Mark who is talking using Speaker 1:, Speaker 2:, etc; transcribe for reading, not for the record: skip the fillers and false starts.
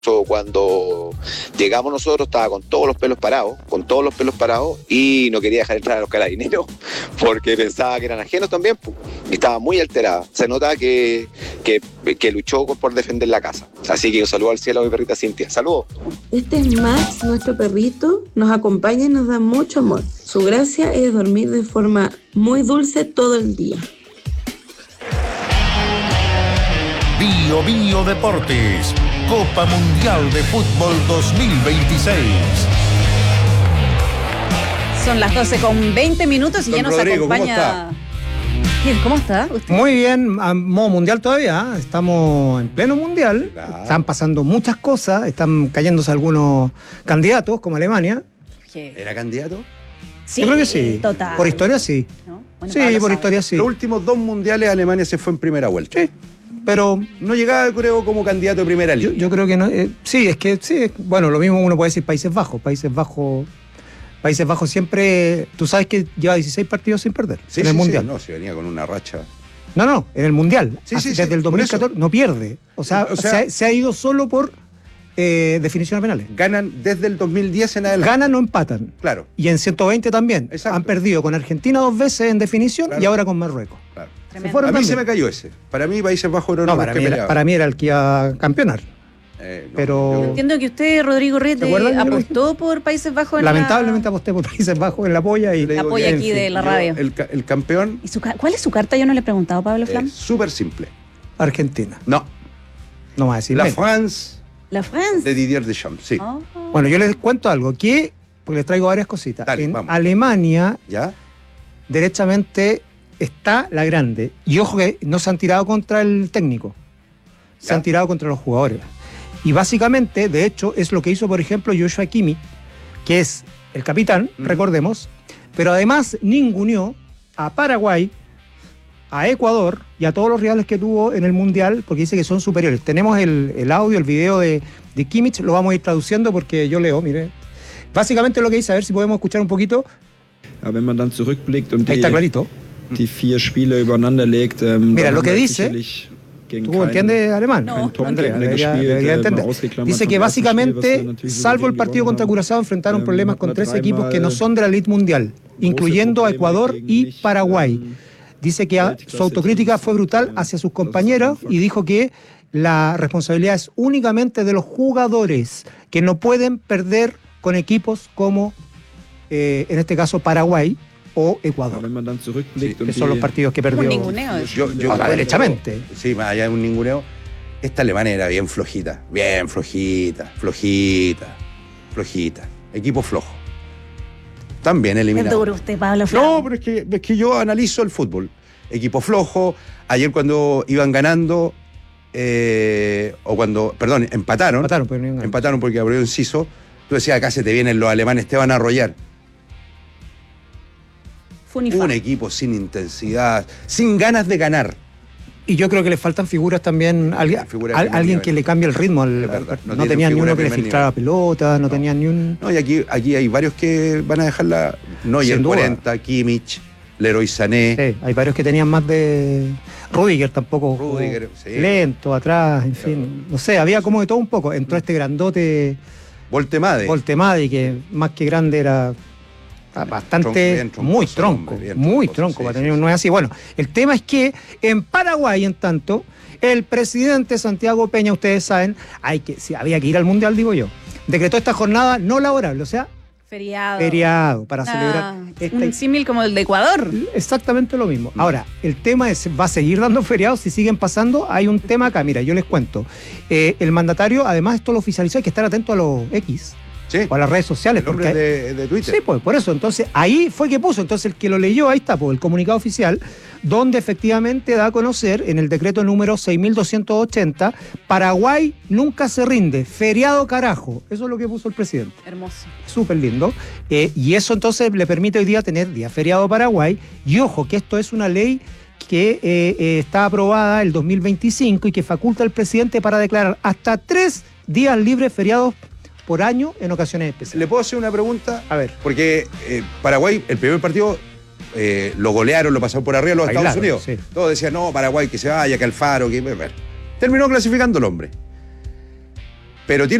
Speaker 1: Cuando llegamos nosotros estaba con todos los pelos parados, y no quería dejar entrar a los carabineros porque pensaba que eran ajenos también, y estaba muy alterada. Se nota que luchó por defender la casa. Así que un saludo al cielo a mi perrita Cintia. Saludos.
Speaker 2: Este es Max, nuestro perrito, nos acompaña y nos da mucho amor. Su gracia es dormir de forma muy dulce todo el día.
Speaker 3: Bio Bio Deportes, Copa Mundial de Fútbol 2026.
Speaker 4: Son las 12:20 y ya nos
Speaker 5: Rodrigo,
Speaker 4: acompaña. ¿Cómo está usted?
Speaker 6: Muy bien, a modo mundial todavía, estamos en pleno mundial, claro. Están pasando muchas cosas, están cayéndose algunos candidatos como Alemania.
Speaker 4: ¿Qué?
Speaker 5: ¿Era candidato?
Speaker 4: Sí,
Speaker 6: yo creo que sí,
Speaker 4: total.
Speaker 6: Por historia sí.
Speaker 4: ¿No? Bueno,
Speaker 6: sí, por historia sí.
Speaker 5: Los últimos 2 mundiales Alemania se fue en primera vuelta.
Speaker 6: Sí. Pero
Speaker 5: no llegaba, creo, como candidato de primera línea.
Speaker 6: Yo creo que no. Sí, es que sí. Bueno, lo mismo uno puede decir Países Bajos. Países Bajos siempre. Tú sabes que lleva 16 partidos sin perder en el Mundial.
Speaker 5: No, si venía con una racha.
Speaker 6: No, en el Mundial. Desde el 2014 no pierde. O sea, se ha ido solo por definiciones penales.
Speaker 5: Ganan desde el 2010 en adelante.
Speaker 6: Ganan o empatan.
Speaker 5: Claro.
Speaker 6: Y en 120 también.
Speaker 5: Exacto.
Speaker 6: Han perdido con Argentina 2 veces en definición, claro. Y ahora con Marruecos.
Speaker 5: Claro.
Speaker 6: A
Speaker 5: mí se me cayó ese. Para mí Países Bajos era uno
Speaker 6: para mí era el que iba a campeonar. Pero
Speaker 4: entiendo que usted, Rodrigo Rete, apostó por Países Bajos.
Speaker 6: Lamentablemente aposté por Países Bajos en la polla. Y
Speaker 4: la polla aquí de la radio.
Speaker 5: El campeón.
Speaker 4: ¿Y cuál es su carta? Yo no le he preguntado, Pablo Flam.
Speaker 5: Súper simple.
Speaker 6: Argentina.
Speaker 5: No
Speaker 6: va a decir
Speaker 5: La France.
Speaker 4: La France.
Speaker 5: De Didier Deschamps, sí.
Speaker 6: Oh. Bueno, yo les cuento algo, porque les traigo varias cositas.
Speaker 5: Dale,
Speaker 6: en
Speaker 5: vamos.
Speaker 6: Alemania,
Speaker 5: ¿ya?
Speaker 6: Derechamente está la grande. Y ojo que no se han tirado contra el técnico. Se han tirado contra los jugadores. Y básicamente, de hecho, es lo que hizo, por ejemplo, Joshua Kimmich, que es el capitán, recordemos, pero además ninguneó a Paraguay, a Ecuador y a todos los rivales que tuvo en el Mundial, porque dice que son superiores. Tenemos el audio, el video de Kimmich, lo vamos a ir traduciendo porque yo leo, mire. Básicamente lo que dice, a ver si podemos escuchar un poquito.
Speaker 7: Ahí
Speaker 6: está clarito.
Speaker 7: Die 4 Spiele übereinander legt.
Speaker 6: Mira, lo que dice, ¿tú entiendes alemán?
Speaker 4: No,
Speaker 6: Andrea, debería entender. Dice que básicamente, salvo el partido contra Curazao, enfrentaron problemas con 3 equipos que no son de la elite mundial, incluyendo a Ecuador y Paraguay. Dice que su autocrítica fue brutal hacia sus compañeros y dijo que la responsabilidad es únicamente de los jugadores, que no pueden perder con equipos como, en este caso, Paraguay o Ecuador. Que son los partidos que perdió.
Speaker 4: Un ninguneo.
Speaker 6: Derechamente.
Speaker 5: Sí, más allá de un ninguneo, esta Alemania era bien flojita. Equipo flojo. También eliminado.
Speaker 4: Es duro usted, Pablo Flam.
Speaker 5: No, pero es que yo analizo el fútbol. Equipo flojo. Ayer cuando iban ganando, empataron. Empataron porque abrió inciso. Tú decías, acá se te vienen los alemanes, te van a arrollar. Un equipo sin intensidad, sin ganas de ganar.
Speaker 6: Y yo creo que le faltan figuras también, alguien que le cambie el ritmo. No tenían ni uno que le filtrara pelota, no tenían ni un...
Speaker 5: No, y aquí hay varios que van a dejarla. Neuer 40, Kimmich, Leroy Sané.
Speaker 6: Sí, hay varios que tenían más de... Rudiger tampoco.
Speaker 5: Sí.
Speaker 6: Lento, atrás, en fin. No sé, había como de todo un poco. Entró este grandote... Voltemade, que más que grande era... bastante muy tronco, para tener un 9 así. Bueno, el tema es que en Paraguay, en tanto, el presidente Santiago Peña, ustedes saben, había que ir al Mundial, digo yo, decretó esta jornada no laborable, o sea, feriado para celebrar.
Speaker 4: Un símil como el de Ecuador.
Speaker 6: Exactamente lo mismo. Ahora, el tema es, ¿va a seguir dando feriados si siguen pasando? Hay un tema acá, mira, yo les cuento. El mandatario, además, esto lo oficializó, hay que estar atento a los X.
Speaker 5: Sí.
Speaker 6: O a las redes sociales.
Speaker 5: El nombre de Twitter.
Speaker 6: Sí, pues por eso. Entonces, ahí fue que puso. Entonces, el que lo leyó, ahí está, pues el comunicado oficial, donde efectivamente da a conocer en el decreto número 6.280, Paraguay nunca se rinde, feriado carajo. Eso es lo que puso el presidente.
Speaker 4: Hermoso.
Speaker 6: Súper lindo. Y eso entonces le permite hoy día tener día feriado Paraguay. Y ojo, que esto es una ley que está aprobada el 2025 y que faculta al presidente para declarar hasta 3 días libres feriados por año en ocasiones especiales.
Speaker 5: ¿Le puedo hacer una pregunta?
Speaker 6: A ver.
Speaker 5: Porque Paraguay, el primer partido, lo golearon, lo pasaron por arriba los Estados Unidos. Sí. Todos decían, no, Paraguay, que se vaya, que Alfaro, que... Terminó clasificando el hombre. pero tiene